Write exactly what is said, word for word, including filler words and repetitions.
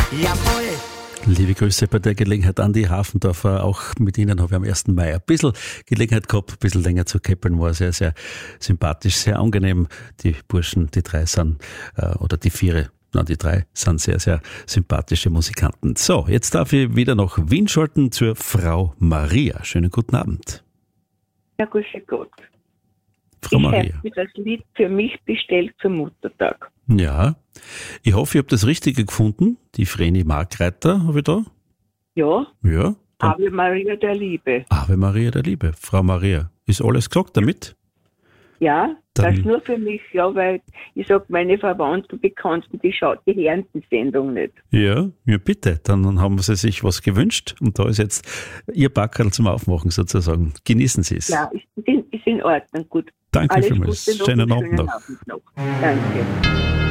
Jawohl. Liebe Grüße bei der Gelegenheit an die Hafendorfer. Auch mit Ihnen habe ich am ersten Mai ein bisschen Gelegenheit gehabt, ein bisschen länger zu käppeln. War sehr, sehr sympathisch, sehr angenehm. Die Burschen, die drei sind, äh, oder die Viere, na, die drei sind sehr, sehr sympathische Musikanten. So, jetzt darf ich wieder nach Wien schalten zur Frau Maria. Schönen guten Abend. Ja, grüße Gott. Frau ich Maria. habe das Lied für mich bestellt zum Muttertag. Ja, ich hoffe, ich habe das Richtige gefunden. Die Vreni Markreiter habe ich da. Ja, Ja. dann- Ave Maria der Liebe. Ave Maria der Liebe. Frau Maria, ist alles gesagt damit? Ja, Dann- das nur für mich, ja, weil ich sage, meine Verwandten, Bekannten, die schaut die hören die Sendung nicht. Ja, ja bitte. Dann haben sie sich was gewünscht und da ist jetzt Ihr Backerl zum Aufmachen sozusagen. Genießen Sie es. Ja, ist in, ist in Ordnung, gut. Danke Alles vielmals. Gute noch Schönen und Abend noch. Abend noch. Danke.